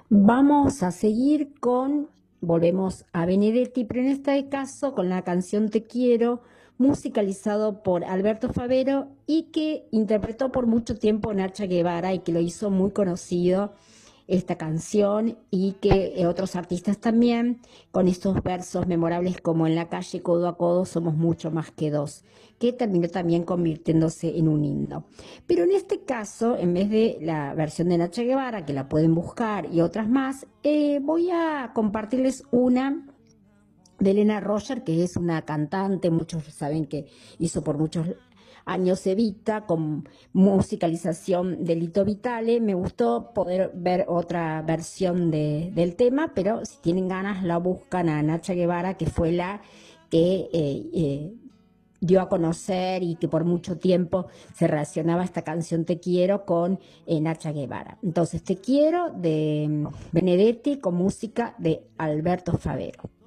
Vamos a seguir volvemos a Benedetti, pero en este caso con la canción Te Quiero, musicalizado por Alberto Favero y que interpretó por mucho tiempo Nacha Guevara y que lo hizo muy conocido esta canción y que otros artistas también, con estos versos memorables como en la calle codo a codo somos mucho más que dos, que terminó también convirtiéndose en un himno. Pero en este caso, en vez de la versión de Nacha Guevara, que la pueden buscar y otras más, voy a compartirles una de Elena Roger, que es una cantante, muchos saben que hizo por muchos años Evita, con musicalización de Lito Vitale. Me gustó poder ver otra versión del tema, pero si tienen ganas la buscan a Nacha Guevara, que fue la que dio a conocer y que por mucho tiempo se relacionaba esta canción Te Quiero con Nacha Guevara. Entonces, Te Quiero de Benedetti con música de Alberto Favero.